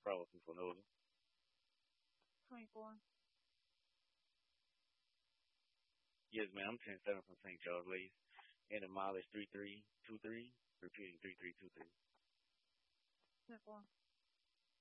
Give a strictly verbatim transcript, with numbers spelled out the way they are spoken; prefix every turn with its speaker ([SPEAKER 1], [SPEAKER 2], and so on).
[SPEAKER 1] Bravo two for Nova.
[SPEAKER 2] twenty-four.
[SPEAKER 1] Yes, ma'am. I'm ten seven from Saint Charles Lace. And the mileage three three two three. Repeating three three two three.
[SPEAKER 2] twenty-four.